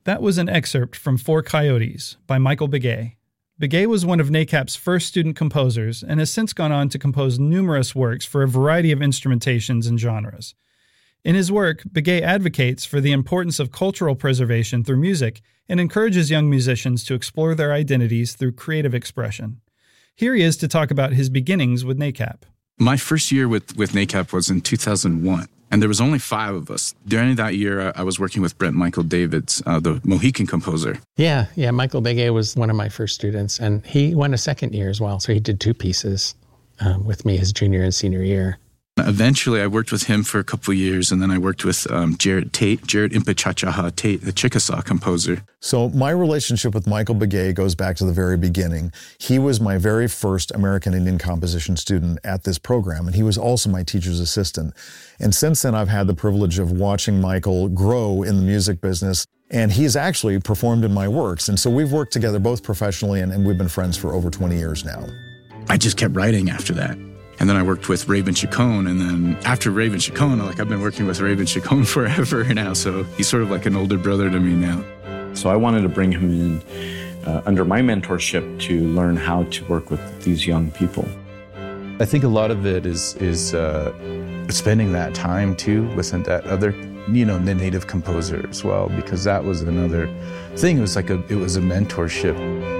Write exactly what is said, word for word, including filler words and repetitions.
That was an excerpt from Four Coyotes by Michael Begay. Begay was one of NACAP's first student composers and has since gone on to compose numerous works for a variety of instrumentations and genres. In his work, Begay advocates for the importance of cultural preservation through music and encourages young musicians to explore their identities through creative expression. Here he is to talk about his beginnings with NACAP. My first year with, with NACAP was in two thousand one, and there was only five of us. During that year, I was working with Brent Michael Davids, uh, the Mohican composer. Yeah, yeah, Michael Begay was one of my first students, and he went a second year as well, so he did two pieces um, with me his junior and senior year. Eventually, I worked with him for a couple of years, and then I worked with um, Jared Tate, Jared Impechachaha Tate, the Chickasaw composer. So my relationship with Michael Begay goes back to the very beginning. He was my very first American Indian composition student at this program, and he was also my teacher's assistant. And since then, I've had the privilege of watching Michael grow in the music business, and he's actually performed in my works. And so we've worked together both professionally, and, and we've been friends for over twenty years now. I just kept writing after that. And then I worked with Raven Chacon, and then after Raven Chacon, like I've been working with Raven Chacon forever now, so he's sort of like an older brother to me now. So I wanted to bring him in uh, under my mentorship to learn how to work with these young people. I think a lot of it is is uh, spending that time too with that other, you know, the native composer as well, because that was another thing. It was like a it was a mentorship.